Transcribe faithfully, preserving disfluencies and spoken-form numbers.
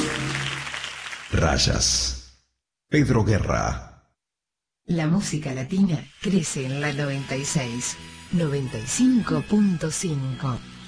Rayas. Pedro Guerra. La música latina crece en la noventa y seis, noventa y cinco punto cinco.